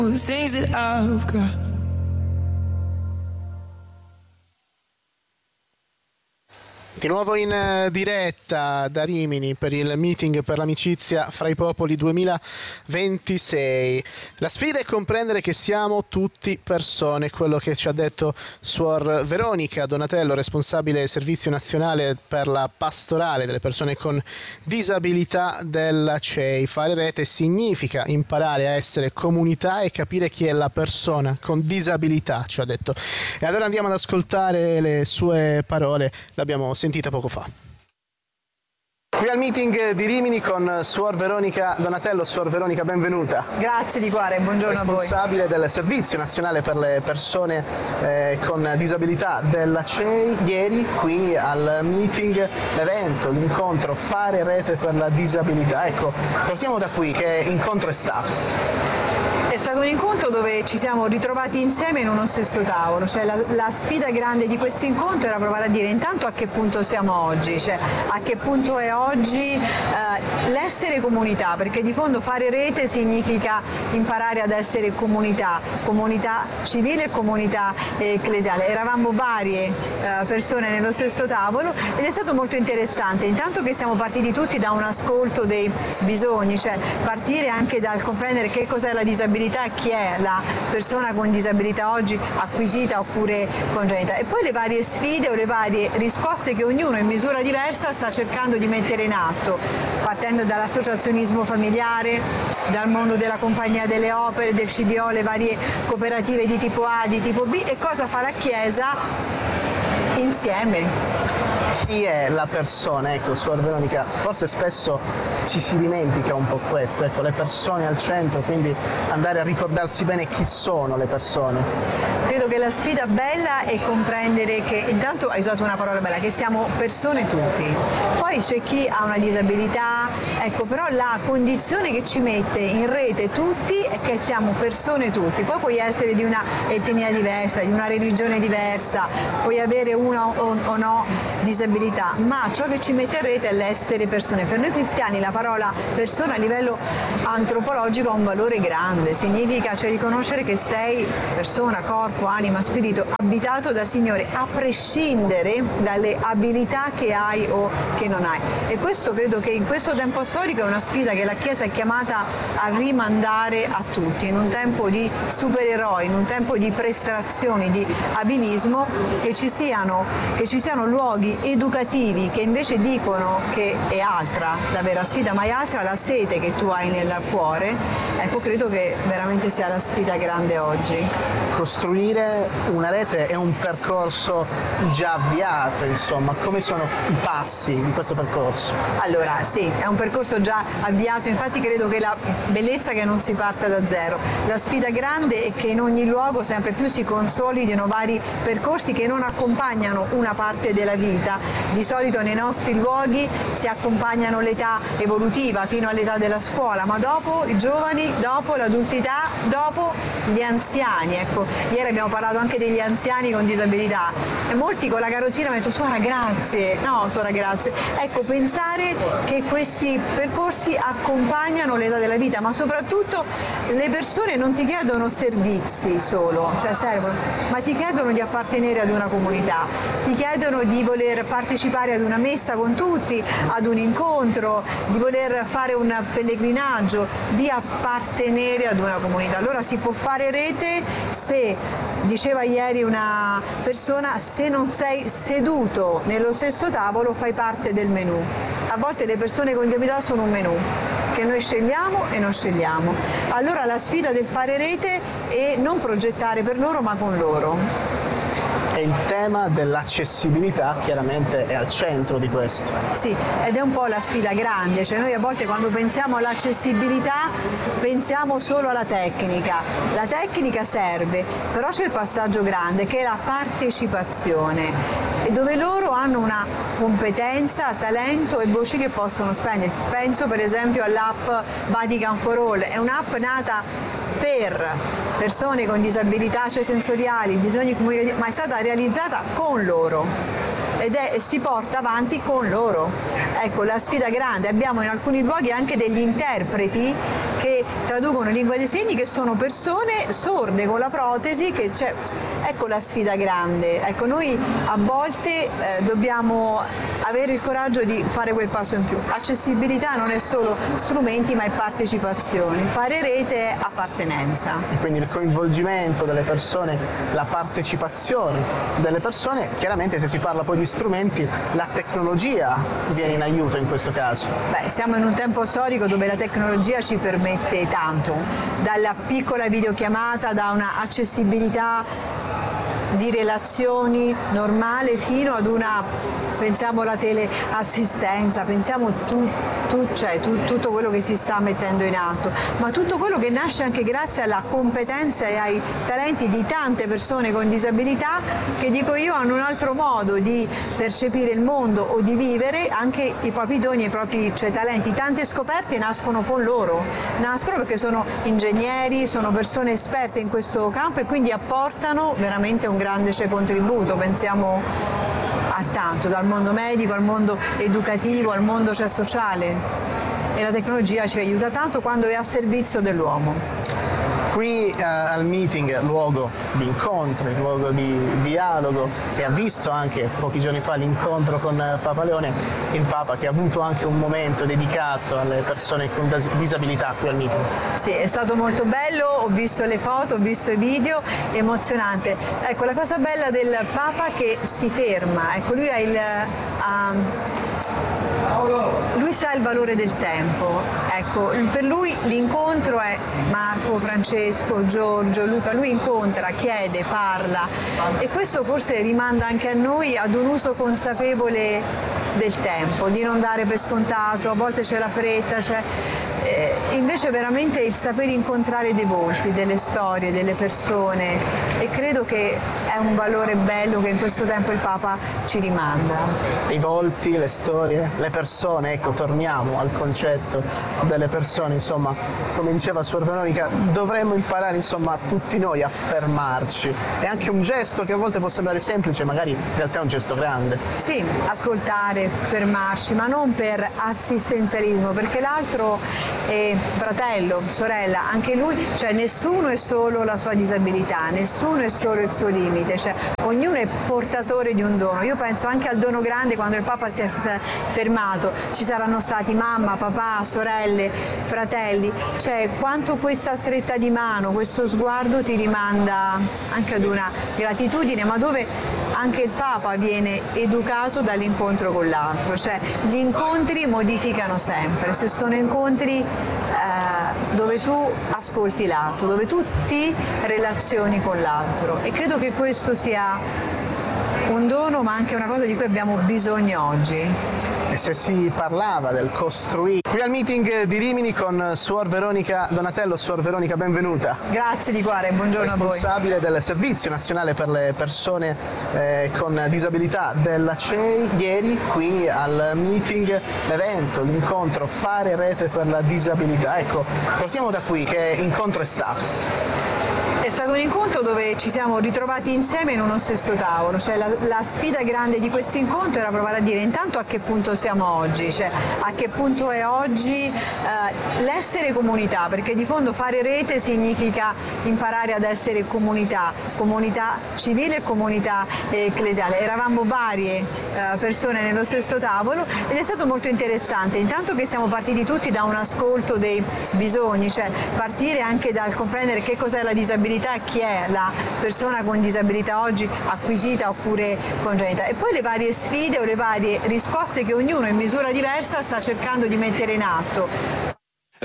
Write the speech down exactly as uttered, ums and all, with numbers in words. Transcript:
things that I've got. Di nuovo in diretta da Rimini per il meeting per l'amicizia fra i popoli duemilaventisei. La sfida è comprendere che siamo tutti persone, quello che ci ha detto Suor Veronica Donatello, responsabile servizio nazionale per la pastorale delle persone con disabilità della C E I. Fare rete significa imparare a essere comunità e capire chi è la persona con disabilità, ci ha detto. E allora andiamo ad ascoltare le sue parole, l'abbiamo sentita poco fa. Qui al meeting di Rimini con Suor Veronica Donatello. Suor Veronica, benvenuta. Grazie di cuore, buongiorno a voi. Responsabile del Servizio Nazionale per le Persone eh, con Disabilità della C E I. Ieri qui al meeting, l'evento, l'incontro Fare Rete per la Disabilità. Ecco, partiamo da qui, che incontro è stato? È stato un incontro dove ci siamo ritrovati insieme in uno stesso tavolo, cioè la, la sfida grande di questo incontro era provare a dire intanto a che punto siamo oggi, cioè a che punto è oggi eh, l'essere comunità, perché di fondo fare rete significa imparare ad essere comunità, comunità civile e comunità ecclesiale. Eravamo varie eh, persone nello stesso tavolo ed è stato molto interessante, intanto che siamo partiti tutti da un ascolto dei bisogni, cioè partire anche dal comprendere che cos'è la disabilità, chi è la persona con disabilità oggi, acquisita oppure congenita, e poi le varie sfide o le varie risposte che ognuno in misura diversa sta cercando di mettere in atto, partendo dall'associazionismo familiare, dal mondo della compagnia delle opere, del C D O, le varie cooperative di tipo A, di tipo B, e cosa fa la Chiesa insieme. Chi è la persona? Ecco, Suor Veronica, forse spesso ci si dimentica un po' questo, ecco, le persone al centro, quindi andare a ricordarsi bene chi sono le persone. Credo che la sfida bella è comprendere che, intanto hai usato una parola bella, che siamo persone tutti, poi c'è chi ha una disabilità, ecco, però la condizione che ci mette in rete tutti è che siamo persone tutti, poi puoi essere di una etnia diversa, di una religione diversa, puoi avere una o, o no disabilità, ma ciò che ci mette in rete è l'essere persone. Per noi cristiani la parola persona a livello antropologico ha un valore grande, significa cioè riconoscere che sei persona, corpo, anima, spirito, abitato dal Signore a prescindere dalle abilità che hai o che non hai. E questo credo che in questo tempo storico è una sfida che la Chiesa è chiamata a rimandare a tutti, in un tempo di supereroi, in un tempo di prestazioni, di abilismo, che ci siano, che ci siano luoghi educativi che invece dicono che è altra la vera sfida, ma è altra la sete che tu hai nel cuore. Ecco, credo che veramente sia la sfida grande oggi. Costruire una rete è un percorso già avviato, insomma, come sono i passi di questo percorso? Allora, sì, è un percorso già avviato, infatti credo che la bellezza è che non si parta da zero. La sfida grande è che in ogni luogo sempre più si consolidino vari percorsi che non accompagnano una parte della vita. Di solito nei nostri luoghi si accompagnano l'età evolutiva fino all'età della scuola, ma dopo i giovani, dopo l'adultità, dopo gli anziani. Ecco, ieri abbiamo parlato anche degli anziani con disabilità e molti con la carrozzina mi hanno detto suora grazie, no suora grazie. Ecco, pensare che questi percorsi accompagnano l'età della vita, ma soprattutto le persone non ti chiedono servizi solo, cioè servono, ma ti chiedono di appartenere ad una comunità, ti chiedono di voler partecipare ad una messa con tutti, ad un incontro, di voler fare un pellegrinaggio, di appartenere ad una comunità. Allora si può fare rete se, diceva ieri una persona, se non sei seduto nello stesso tavolo fai parte del menù. A volte le persone con disabilità sono un menù che noi scegliamo e non scegliamo. Allora la sfida del fare rete è non progettare per loro ma con loro. E il tema dell'accessibilità chiaramente è al centro di questo. Sì, ed è un po' la sfida grande, cioè noi a volte quando pensiamo all'accessibilità pensiamo solo alla tecnica. La tecnica serve, però c'è il passaggio grande che è la partecipazione, e dove loro hanno una competenza, talento e voci che possono spendere. Penso per esempio all'app Vatican for All, è un'app nata per persone con disabilità cioè sensoriali, bisogni comunicativi, ma è stata realizzata con loro ed è, si porta avanti con loro. Ecco la sfida grande, abbiamo in alcuni luoghi anche degli interpreti che traducono in lingua dei segni, che sono persone sorde con la protesi, che cioè, ecco la sfida grande. Ecco, noi a volte eh, dobbiamo avere il coraggio di fare quel passo in più. Accessibilità non è solo strumenti, ma è partecipazione. Fare rete è appartenenza. E quindi il coinvolgimento delle persone, la partecipazione delle persone, chiaramente se si parla poi di strumenti, la tecnologia viene Sì. in aiuto in questo caso. Beh, siamo in un tempo storico dove la tecnologia ci permette tanto, dalla piccola videochiamata, da una accessibilità di relazioni normale fino ad una, pensiamo alla teleassistenza, pensiamo tu, tu, cioè, tu, tutto quello che si sta mettendo in atto, ma tutto quello che nasce anche grazie alla competenza e ai talenti di tante persone con disabilità, che dico io hanno un altro modo di percepire il mondo o di vivere, anche i propri doni e i propri cioè, talenti. Tante scoperte nascono con loro, nascono perché sono ingegneri, sono persone esperte in questo campo e quindi apportano veramente un grande cioè, contributo. Pensiamo a tanto, dal mondo medico al mondo educativo, al mondo cioè, sociale, e la tecnologia ci aiuta tanto quando è a servizio dell'uomo. Qui eh, al meeting, luogo di incontri, luogo di dialogo, e ha visto anche pochi giorni fa l'incontro con eh, Papa Leone, il Papa che ha avuto anche un momento dedicato alle persone con dis- disabilità qui al meeting. Sì, è stato molto bello, ho visto le foto, ho visto i video, emozionante. Ecco, la cosa bella del Papa che si ferma, ecco, lui ha il... ha, lui sa il valore del tempo, ecco, per lui l'incontro è Marco, Francesco, Giorgio, Luca, lui incontra, chiede, parla, e questo forse rimanda anche a noi ad un uso consapevole del tempo, di non dare per scontato, a volte c'è la fretta, c'è... Eh, invece veramente il saper incontrare dei volti, delle storie, delle persone, e credo che è un valore bello che in questo tempo il Papa ci rimanda. I volti, le storie, le persone, ecco, torniamo al concetto delle persone, insomma, come diceva Suor Veronica, dovremmo imparare, insomma, tutti noi a fermarci. È anche un gesto che a volte può sembrare semplice, magari in realtà è un gesto grande. Sì, ascoltare, fermarci, ma non per assistenzialismo, perché l'altro è fratello, sorella, anche lui, cioè nessuno è solo la sua disabilità, nessuno è solo il suo limite, cioè ognuno è portatore di un dono. Io penso anche al dono grande quando il Papa si è fermato, ci saranno stati mamma, papà, sorelle, fratelli, cioè quanto questa stretta di mano, questo sguardo ti rimanda anche ad una gratitudine, ma dove anche il Papa viene educato dall'incontro con l'altro, cioè gli incontri modificano sempre, se sono incontri eh, dove tu ascolti l'altro, dove tu ti relazioni con l'altro, e credo che questo sia un dono ma anche una cosa di cui abbiamo bisogno oggi. E se si parlava del costruire, qui al meeting di Rimini con Suor Veronica Donatello. Suor Veronica, benvenuta. Grazie di cuore, buongiorno a voi. Responsabile del Servizio Nazionale per le Persone eh, con Disabilità della C E I. Ieri qui al meeting, l'evento, l'incontro Fare Rete per la Disabilità. Ecco, partiamo da qui, che incontro è stato? È stato un incontro dove ci siamo ritrovati insieme in uno stesso tavolo, cioè la, la sfida grande di questo incontro era provare a dire intanto a che punto siamo oggi, cioè a che punto è oggi eh, l'essere comunità, perché di fondo fare rete significa imparare ad essere comunità, comunità civile e comunità ecclesiale. Eravamo varie eh, persone nello stesso tavolo ed è stato molto interessante, intanto che siamo partiti tutti da un ascolto dei bisogni, cioè partire anche dal comprendere che cos'è la disabilità, chi è la persona con disabilità oggi, acquisita oppure congenita, e poi le varie sfide o le varie risposte che ognuno in misura diversa sta cercando di mettere in atto.